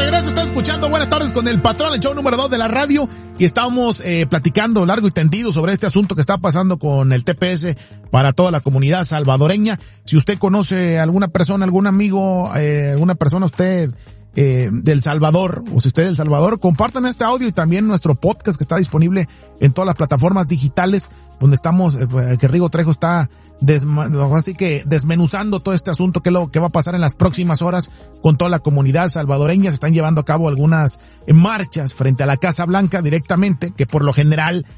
regreso, está escuchando Buenas Tardes con el Patrón, el show número 2 de la radio, y estamos platicando largo y tendido sobre este asunto que está pasando con el TPS para toda la comunidad salvadoreña. Si usted conoce a alguna persona, algún amigo, alguna persona usted del Salvador, o si usted es del Salvador, compartan este audio y también nuestro podcast que está disponible en todas las plataformas digitales donde estamos, que Rigo Trejo está así que desmenuzando todo este asunto, que es lo que va a pasar en las próximas horas con toda la comunidad salvadoreña. Se están llevando a cabo algunas marchas frente a la Casa Blanca directamente, que por lo general